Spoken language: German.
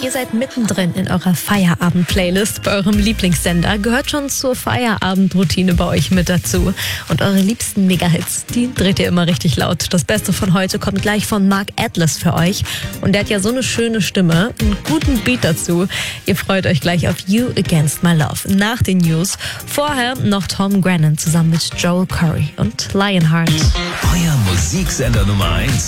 Ihr seid mittendrin in eurer Feierabend-Playlist bei eurem Lieblingssender, gehört schon zur Feierabendroutine bei euch mit dazu. Und eure liebsten Mega-Hits, die dreht ihr immer richtig laut. Das Beste von heute kommt gleich von Mark Atlas für euch. Und der hat ja so eine schöne Stimme, einen guten Beat dazu. Ihr freut euch gleich auf You Against My Love nach den News. Vorher noch Tom Grennan zusammen mit Joel Corry und Lionheart. Euer Musiksender Nummer 1